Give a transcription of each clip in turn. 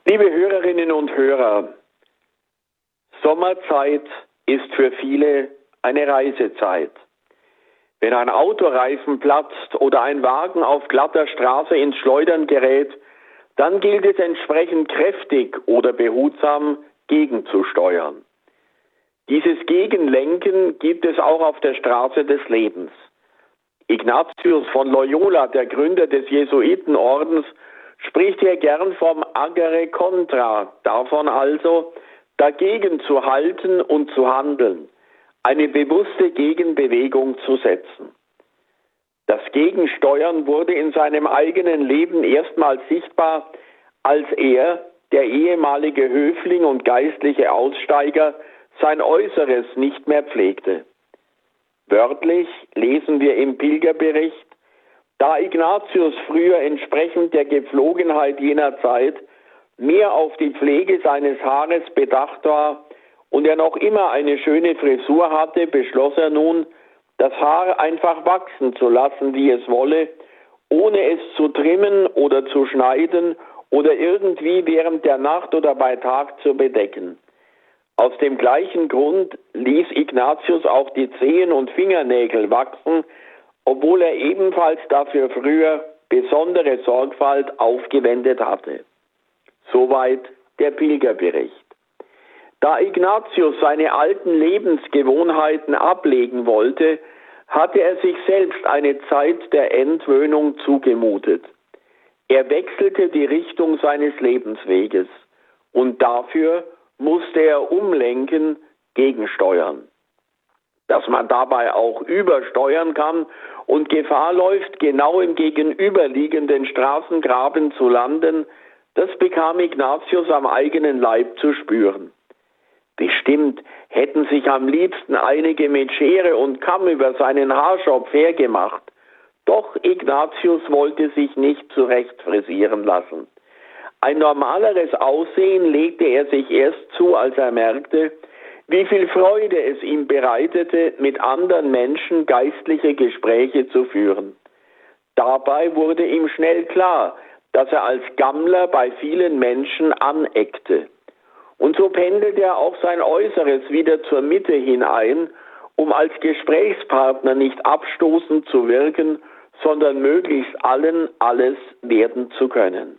Liebe Hörerinnen und Hörer, Sommerzeit ist für viele eine Reisezeit. Wenn ein Autoreifen platzt oder ein Wagen auf glatter Straße ins Schleudern gerät, dann gilt es entsprechend kräftig oder behutsam gegenzusteuern. Dieses Gegenlenken gibt es auch auf der Straße des Lebens. Ignatius von Loyola, der Gründer des Jesuitenordens, spricht hier gern vom agere contra, davon also, dagegen zu halten und zu handeln, eine bewusste Gegenbewegung zu setzen. Das Gegensteuern wurde in seinem eigenen Leben erstmals sichtbar, als er, der ehemalige Höfling und geistliche Aussteiger, sein Äußeres nicht mehr pflegte. Wörtlich lesen wir im Pilgerbericht: Da Ignatius früher entsprechend der Gepflogenheit jener Zeit mehr auf die Pflege seines Haares bedacht war und er noch immer eine schöne Frisur hatte, beschloss er nun, das Haar einfach wachsen zu lassen, wie es wolle, ohne es zu trimmen oder zu schneiden oder irgendwie während der Nacht oder bei Tag zu bedecken. Aus dem gleichen Grund ließ Ignatius auch die Zehen und Fingernägel wachsen, obwohl er ebenfalls dafür früher besondere Sorgfalt aufgewendet hatte. Soweit der Pilgerbericht. Da Ignatius seine alten Lebensgewohnheiten ablegen wollte, hatte er sich selbst eine Zeit der Entwöhnung zugemutet. Er wechselte die Richtung seines Lebensweges und dafür musste er umlenken, gegensteuern. Dass man dabei auch übersteuern kann und Gefahr läuft, genau im gegenüberliegenden Straßengraben zu landen, das bekam Ignatius am eigenen Leib zu spüren. Bestimmt hätten sich am liebsten einige mit Schere und Kamm über seinen Haarschopf hergemacht. Doch Ignatius wollte sich nicht zurecht frisieren lassen. Ein normaleres Aussehen legte er sich erst zu, als er merkte, wie viel Freude es ihm bereitete, mit anderen Menschen geistliche Gespräche zu führen. Dabei wurde ihm schnell klar, dass er als Gammler bei vielen Menschen aneckte. Und so pendelte er auch sein Äußeres wieder zur Mitte hinein, um als Gesprächspartner nicht abstoßend zu wirken, sondern möglichst allen alles werden zu können.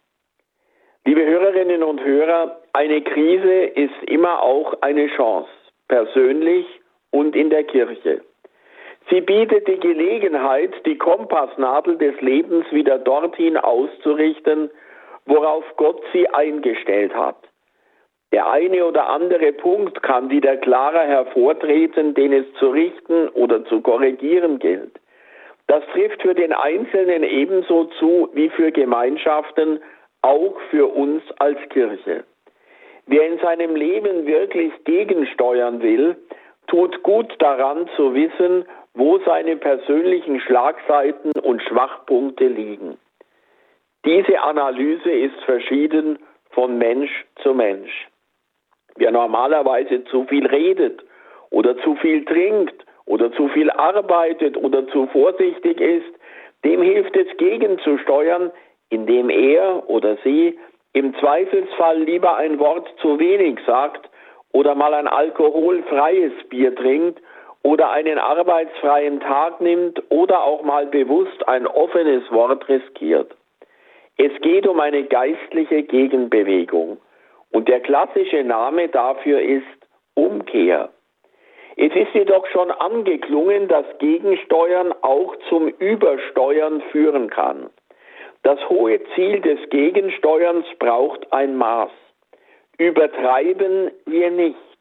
Liebe Hörerinnen und Hörer, eine Krise ist immer auch eine Chance, persönlich und in der Kirche. Sie bietet die Gelegenheit, die Kompassnadel des Lebens wieder dorthin auszurichten, worauf Gott sie eingestellt hat. Der eine oder andere Punkt kann wieder klarer hervortreten, den es zu richten oder zu korrigieren gilt. Das trifft für den Einzelnen ebenso zu wie für Gemeinschaften, auch für uns als Kirche. Wer in seinem Leben wirklich gegensteuern will, tut gut daran zu wissen, wo seine persönlichen Schlagseiten und Schwachpunkte liegen. Diese Analyse ist verschieden von Mensch zu Mensch. Wer normalerweise zu viel redet oder zu viel trinkt oder zu viel arbeitet oder zu vorsichtig ist, dem hilft es gegenzusteuern, indem er oder sie im Zweifelsfall lieber ein Wort zu wenig sagt oder mal ein alkoholfreies Bier trinkt oder einen arbeitsfreien Tag nimmt oder auch mal bewusst ein offenes Wort riskiert. Es geht um eine geistliche Gegenbewegung und der klassische Name dafür ist Umkehr. Es ist jedoch schon angeklungen, dass Gegensteuern auch zum Übersteuern führen kann. Das hohe Ziel des Gegensteuerns braucht ein Maß. Übertreiben wir nicht.